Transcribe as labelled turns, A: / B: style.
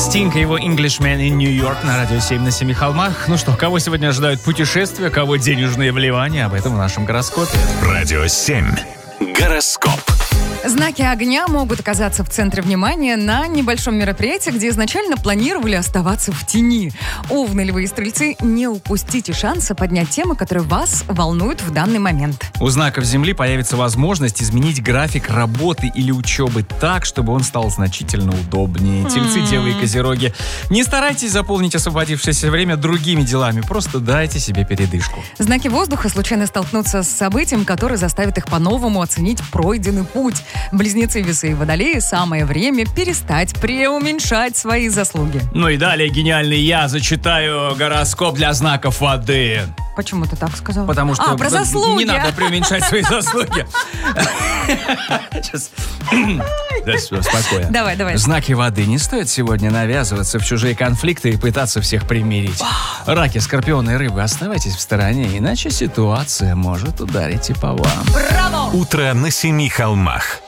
A: Стинг и его Englishman in New York на радио 7 на 7 холмах. Ну что, кого сегодня ожидают путешествия, кого денежные вливания? Об этом в нашем гороскопе.
B: Радио 7. Гороскоп.
C: Знаки огня могут оказаться в центре внимания на небольшом мероприятии, где изначально планировали оставаться в тени. Овны, львы и стрельцы, не упустите шанса поднять темы, которые вас волнуют в данный момент.
A: У знаков Земли появится возможность изменить график работы или учебы так, чтобы он стал значительно удобнее. Тельцы, девы и козероги, не старайтесь заполнить освободившееся время другими делами, просто дайте себе передышку.
C: Знаки воздуха случайно столкнутся с событием, которое заставит их по-новому оценить пройденный путь. Близнецы, весы и водолеи, самое время перестать преуменьшать свои заслуги.
A: Ну и далее гениальный я зачитаю гороскоп для знаков воды.
C: Почему ты так сказал?
A: Потому что
C: про заслуги.
A: Не надо преуменьшать свои заслуги. Сейчас. Да, спокойно.
C: Давай.
A: Знаки воды, не стоит сегодня навязываться в чужие конфликты и пытаться всех примирить. Раки, скорпионы и рыбы, оставайтесь в стороне, иначе ситуация может ударить и по вам.
C: Браво!
B: Утро на 7 холмах.